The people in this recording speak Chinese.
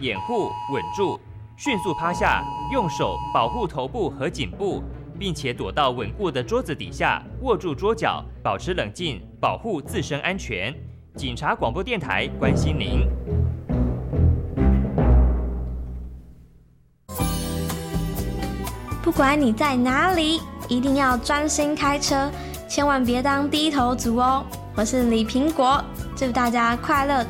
掩护稳住，迅速趴下，用手保护头部和颈部，并且躲到稳固的桌子底下，握住桌角，保持冷静，保护自身安全。警察广播电台关心您。 不管你在哪里，一定要专心开车，千万别当低头族哦。我是李苹果，祝大家快乐